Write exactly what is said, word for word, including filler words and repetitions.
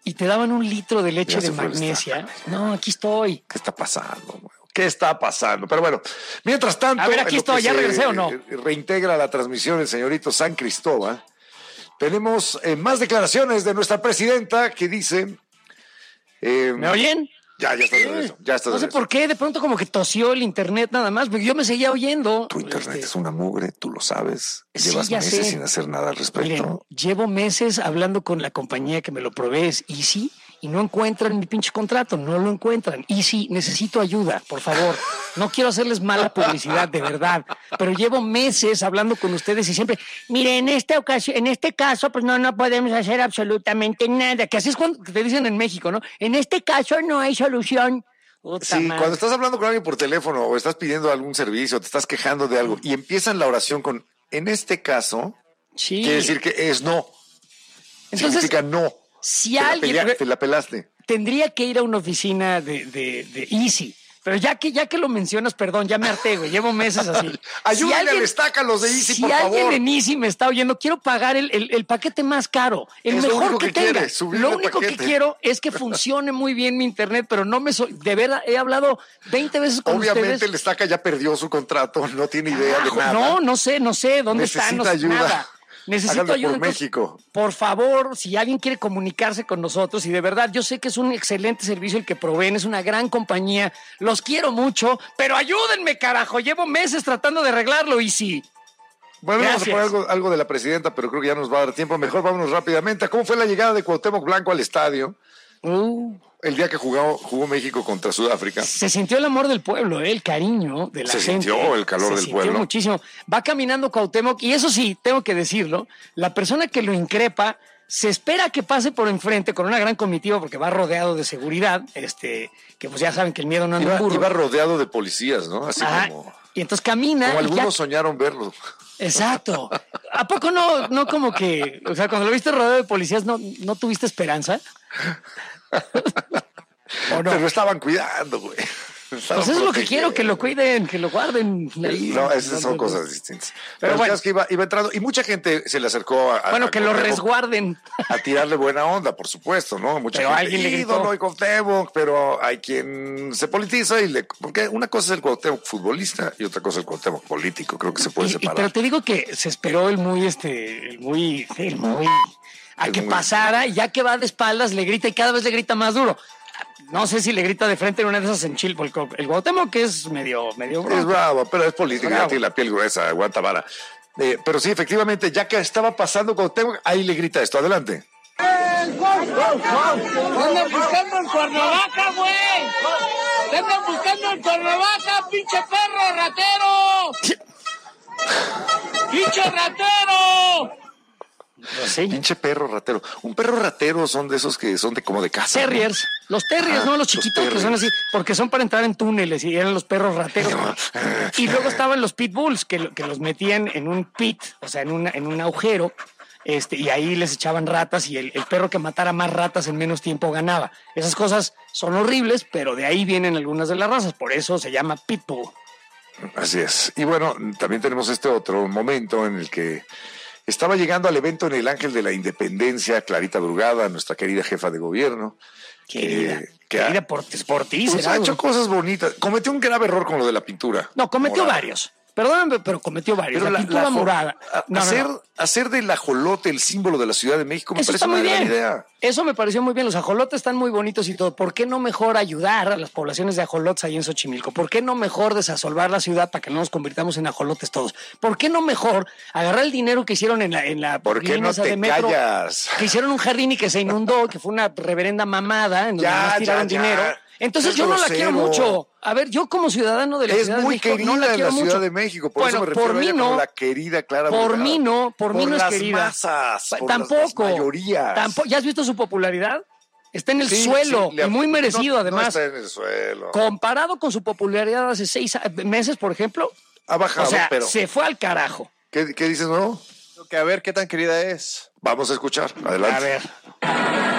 y te daban un litro de leche Ya de se fue el magnesia. No, aquí estoy. ¿Qué está pasando, güey? ¿Qué está pasando? Pero bueno, mientras tanto... A ver, aquí en lo estoy, que ¿ya se regresé o no? Reintegra la transmisión el señorito San Cristóbal. Tenemos eh, más declaraciones de nuestra presidenta que dice... Eh, ¿Me oyen? Ya, ya está de regreso. Ya está de No sé regreso. por qué, de pronto como que tosió el internet nada más, porque yo me seguía oyendo. Tu internet Este, es una mugre, tú lo sabes. Sí, Llevas ya meses sé. sin hacer nada al respecto. Miren, llevo meses hablando con la compañía que me lo provee, es Easy, y no encuentran mi pinche contrato, no lo encuentran. Easy, necesito ayuda, por favor. No quiero hacerles mala publicidad, de verdad, pero llevo meses hablando con ustedes y siempre, mire, en esta ocasión, en este caso, pues no, no podemos hacer absolutamente nada, que así es cuando te dicen en México, ¿no? En este caso no hay solución. Puta Sí, madre. cuando estás hablando con alguien por teléfono o estás pidiendo algún servicio, te estás quejando de algo y empiezan la oración con, en este caso, Sí. quiere decir que es no. Entonces, significa no. si te, alguien... la pelea, te la pelaste. Tendría que ir a una oficina de, de, de Easy. Pero ya que, ya que lo mencionas, perdón, ya me harté, güey. Llevo meses así. Ayúdenle si alguien, al estaca los de Easy, si por favor. Si alguien en Easy me está oyendo, quiero pagar el, el, el paquete más caro, el es mejor lo único que, que tenga. Quiere, subir lo el único paquete. que quiero es que funcione muy bien mi internet, pero no me... So de verdad, he hablado veinte veces con Obviamente ustedes. el estaca ya perdió su contrato, no tiene idea Carajo, de nada. No, no sé, no sé dónde Necesita están. No sé ayuda. nada. Necesito Háganlo ayuda. por Entonces, México. por favor, si alguien quiere comunicarse con nosotros, y de verdad, yo sé que es un excelente servicio el que proveen, es una gran compañía, los quiero mucho, pero ayúdenme, carajo, llevo meses tratando de arreglarlo, y sí. Bueno, Gracias. vamos a poner algo, algo de la presidenta, pero creo que ya nos va a dar tiempo. Mejor vámonos rápidamente a cómo fue la llegada de Cuauhtémoc Blanco al estadio. Uh. El día que jugó, jugó México contra Sudáfrica. Se sintió el amor del pueblo, ¿eh? El cariño de la se gente. Se sintió el calor se del sintió pueblo. muchísimo. Va caminando Cuauhtémoc, y eso sí, tengo que decirlo, la persona que lo increpa se espera que pase por enfrente con una gran comitiva porque va rodeado de seguridad, este, que pues ya saben que el miedo no anda en Iba, burro. iba rodeado de policías, ¿no? Así Ajá. como... Y entonces camina. Como algunos ya... soñaron verlo. Exacto. ¿A poco no, no como que, o sea, cuando lo viste rodeado de policías, no, no tuviste esperanza? ¿O no? Pero lo estaban cuidando, güey. Estaban Pues eso es lo que protegiendo. quiero, que lo cuiden, que lo guarden. Ahí. No, esas son No, cosas distintas. Pero Pero, bueno. es que iba, iba entrando y mucha gente se le acercó a, Bueno, a que lo Cuauhtémoc resguarden. a tirarle buena onda, por supuesto, ¿no? Mucha Pero gente, alguien le gritó. ídolo y Cuauhtémoc, pero hay quien se politiza y le... Porque una cosa es el Cuauhtémoc futbolista y otra cosa es el Cuauhtémoc político. Creo que se puede Y- y- separar. pero te digo que se esperó el muy, este, el muy, el muy, a El que muy- pasara, y ya que va de espaldas, le grita y cada vez le grita más duro. No sé si le grita de frente en una de esas en Chile, porque el Cuauhtémoc que es medio, medio Es bronco. bravo, pero es político, Bravo. ya tiene la piel gruesa, aguanta vara. Eh, pero sí, efectivamente, ya que estaba pasando Cuauhtémoc, ahí le grita esto. Adelante. ¡Andan buscando el Cuernavaca, güey! ¡Te andan buscando el Cuernavaca, pinche perro ratero! ¡Pinche ratero! Sí. Pinche perro ratero. Un perro ratero son de esos que son de como de casa. ¿no? Terriers, los terriers, Ah, no los los chiquitos que son terriers. así, porque son para entrar en túneles y eran los perros rateros. Y luego estaban los pitbulls que, que los metían en un pit, o sea, en, una, en un agujero, este, y ahí les echaban ratas y el, el perro que matara más ratas en menos tiempo ganaba. Esas cosas son horribles, pero de ahí vienen algunas de las razas, por eso se llama pitbull. Así es. Y bueno, también tenemos este otro momento en el que estaba llegando al evento en el Ángel de la Independencia, Clarita Brugada, nuestra querida jefa de gobierno. Querida, que, que querida ha, por, por ti, pues será, ha hecho güey. cosas bonitas. Cometió un grave error con lo de la pintura. No, cometió morada. varios. Perdóname, pero cometió varios. Pero la, la, pintura la- morada. a- No, no, hacer, no. hacer del ajolote el símbolo de la Ciudad de México me Eso parece está muy una gran bien. idea. Eso me pareció muy bien. Los ajolotes están muy bonitos y todo. ¿Por qué no mejor ayudar a las poblaciones de ajolotes ahí en Xochimilco? ¿Por qué no mejor desasolvar la ciudad para que no nos convirtamos en ajolotes todos? ¿Por qué no mejor agarrar el dinero que hicieron en la en la ¿Por qué línea no esa te de metro, callas? que hicieron un jardín y que se inundó, que fue una reverenda mamada en donde Ya, más tiraron ya, ya. dinero? Entonces Es yo no la grosero. quiero mucho. A ver, yo como ciudadano de la Es Ciudad de muy México querida no la en quiero la Ciudad mucho. de México, por Bueno, eso me refiero por a mí ella no. como la querida Clara Por Brugada. mí no, por mí no es las querida. masas, por Tampoco. las mayorías. Tampoco. ¿Ya has visto su popularidad? Está en el Sí, suelo sí, le- y muy merecido, no- además. No está en el suelo. Comparado con su popularidad hace seis a- meses, por ejemplo, Ha bajado, o sea, pero se fue al carajo. ¿qué, qué dices, no? Que a ver qué tan querida es. Vamos a escuchar. Adelante. A ver.